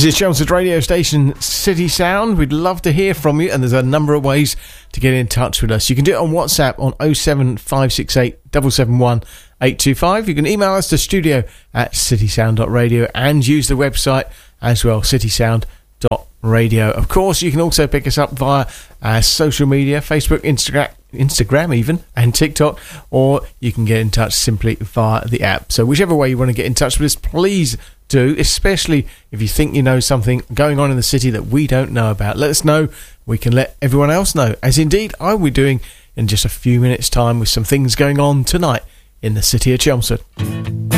This is Chelmsford radio station City Sound. We'd love to hear from you, and there's a number of ways to get in touch with us. You can do it on WhatsApp on 07568 771 825. You can email us to studio@citysound.radio and use the website as well, citysound.radio. Of course, you can also pick us up via social media, Facebook, Instagram even, and TikTok, or you can get in touch simply via the app. So whichever way you want to get in touch with us, please do, especially if you think you know something going on in the city that we don't know about. Let us know. We can let everyone else know, as indeed I will be doing in just a few minutes' time with some things going on tonight in the city of Chelmsford.